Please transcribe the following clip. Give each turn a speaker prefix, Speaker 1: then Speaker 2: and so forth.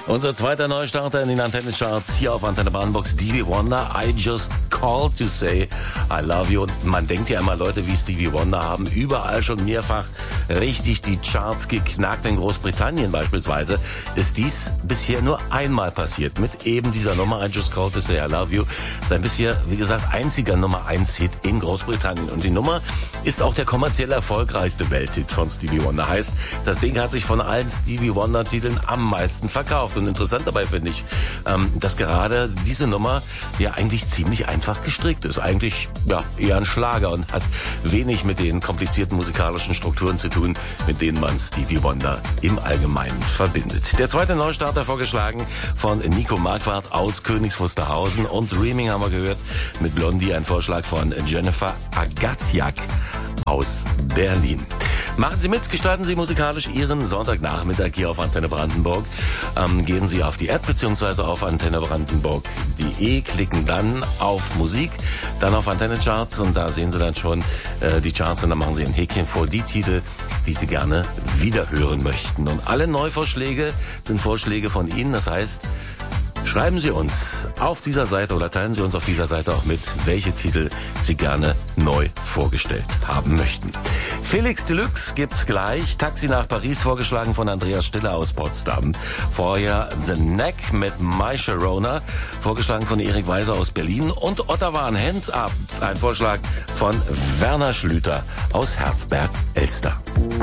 Speaker 1: Unser zweiter Neustarter in den Antenne-Charts hier auf Antenne Brandenburg, Stevie Wonder, I Just Called to Say I Love You. Und man denkt ja immer, Leute wie Stevie Wonder haben überall schon mehrfach richtig die Charts geknackt. In Großbritannien beispielsweise ist dies bisher nur einmal passiert mit eben dieser Nummer I Just Called to Say I Love You. Sein bisher, wie gesagt, einziger Nummer 1 Hit in Großbritannien. Und die Nummer ist auch der kommerziell erfolgreichste Welthit von Stevie Wonder. Heißt, das Ding hat sich von allen Stevie Wonder Titeln am meisten verkauft. Und interessant dabei finde ich, dass gerade diese Nummer ja eigentlich ziemlich einfach gestrickt ist. Eigentlich ja eher ein Schlager und hat wenig mit den komplizierten musikalischen Strukturen zu tun, mit denen man Stevie Wonder im Allgemeinen verbindet. Der zweite Neustarter vorgeschlagen von Nico Marquardt aus Königs Wusterhausen und Dreaming haben wir gehört mit Blondie, ein Vorschlag von Jennifer Agaziak aus Berlin. Machen Sie mit, gestalten Sie musikalisch Ihren Sonntagnachmittag hier auf Antenne Brandenburg. Gehen Sie auf die App bzw. auf antennebrandenburg.de, klicken dann auf Musik, dann auf Antenne Charts und da sehen Sie dann schon die Charts und dann machen Sie ein Häkchen vor die Titel, die Sie gerne wiederhören möchten. Und alle Neuvorschläge sind Vorschläge von Ihnen, das heißt, schreiben Sie uns auf dieser Seite oder teilen Sie uns auf dieser Seite auch mit, welche Titel Sie gerne neu vorgestellt haben möchten. Felix Deluxe gibt's gleich. Taxi nach Paris, vorgeschlagen von Andreas Stiller aus Potsdam. Vorher The Neck mit My Sharona, vorgeschlagen von Erik Weiser aus Berlin. Und Ottawa Hands Up, ein Vorschlag von Werner Schlüter aus Herzberg-Elster.